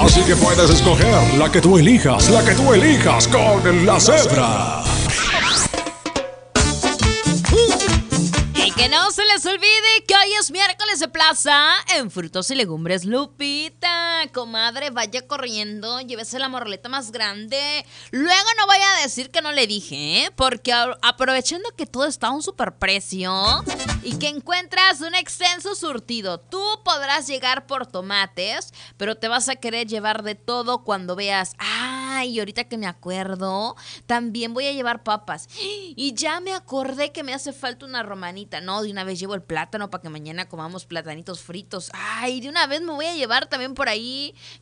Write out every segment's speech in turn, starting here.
Así que puedes escoger la que tú elijas con la cebra. Y que no se les olvide que hoy es miércoles de plaza en Frutos y Legumbres Lupita. Comadre, vaya corriendo, llévese la morroleta más grande. Luego no vaya a decir que no le dije, ¿eh? Porque aprovechando que todo está a un superprecio y que encuentras un extenso surtido, tú podrás llegar por tomates, pero te vas a querer llevar de todo cuando veas, ay, ahorita que me acuerdo, también voy a llevar papas. Y ya me acordé que me hace falta una romanita. No, de una vez llevo el plátano para que mañana comamos platanitos fritos. Ay, de una vez me voy a llevar también por ahí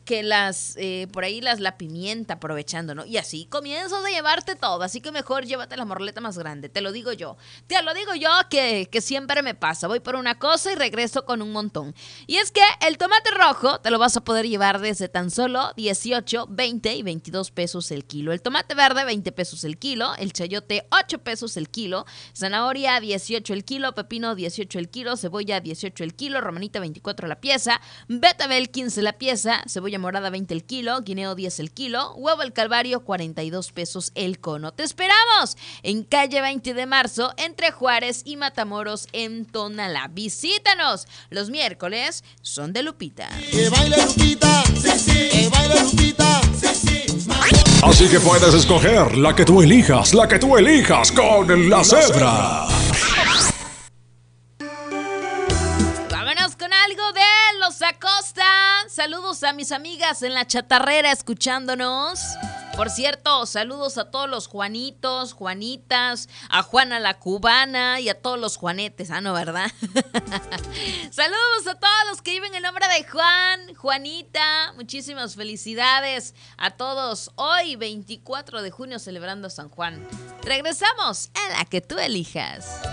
la pimienta, aprovechando, ¿no? Y así comienzas a llevarte todo. Así que mejor llévate la morleta más grande. Te lo digo yo. Que siempre me pasa. Voy por una cosa y regreso con un montón. Y es que el tomate rojo te lo vas a poder llevar desde tan solo 18, 20 y 22 pesos el kilo. El tomate verde, 20 pesos el kilo. El chayote, 8 pesos el kilo. Zanahoria, 18 el kilo. Pepino, 18 el kilo. Cebolla, 18 el kilo. Romanita, 24 la pieza. Betabel, 15 la pieza. Cebolla morada, 20 el kilo. Guineo, 10 el kilo. Huevo el Calvario, 42 pesos el cono. ¡Te esperamos! En calle 20 de marzo, entre Juárez y Matamoros, en Tonalá. Visítanos. Los miércoles son de Lupita. Que baile Lupita, sí, sí. Que baile Lupita, sí, sí. Así que puedes escoger la que tú elijas con la cebra. Vámonos con algo de Los Acosta. Saludos a mis amigas en la chatarrera escuchándonos. Por cierto, saludos a todos los Juanitos, Juanitas, a Juana la cubana y a todos los Juanetes. Ah, no, ¿verdad? Saludos a todos los que lleven el nombre de Juan, Juanita. Muchísimas felicidades a todos. Hoy, 24 de junio, celebrando San Juan. Regresamos a la que tú elijas.